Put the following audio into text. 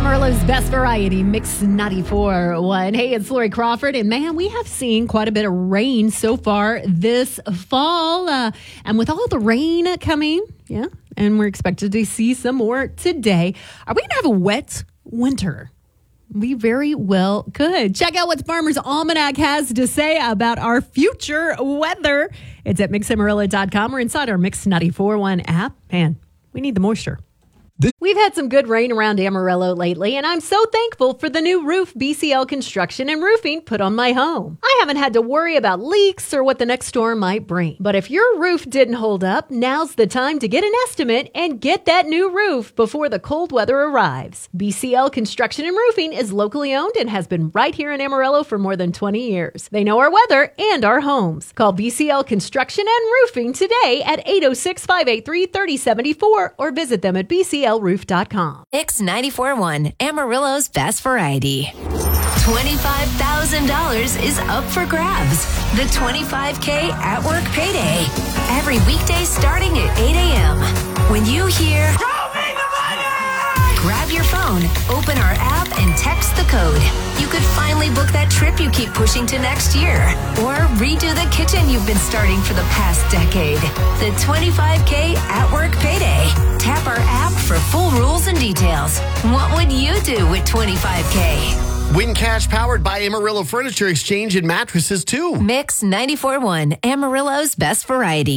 Amarillo's best variety, Mix 94.1. Hey, it's Lori Crawford, and man, we have seen quite a bit of rain so far this fall. And with all the rain coming, and we're expected to see some more today, are we going to have a wet winter? We very well could. Check out what Farmer's Almanac has to say about our future weather. It's at mixamarillo.com or inside our Mix 94.1 app. Man, we need the moisture. We've had some good rain around Amarillo lately, and I'm so thankful for the new roof BCL Construction and Roofing put on my home. I haven't had to worry about leaks or what the next storm might bring. But if your roof didn't hold up, now's the time to get an estimate and get that new roof before the cold weather arrives. BCL Construction and Roofing is locally owned and has been right here in Amarillo for more than 20 years. They know our weather and our homes. Call BCL Construction and Roofing today at 806-583-3074 or visit them at BCL Roof.com. Mix 94.1, Amarillo's best variety. $25,000 is up for grabs. The 25K at work payday. Every weekday starting at 8 a.m. When you hear, "Show me the money!" grab your phone, open our app, and text the code. You could finally book that trip you keep pushing to next year. Or redo the kitchen you've been starting for the past decade. The 25K at work payday. Tap our app for full rules and details. What would you do with 25K? Win cash powered by Amarillo Furniture Exchange and Mattresses, too. Mix 94.1, Amarillo's best variety.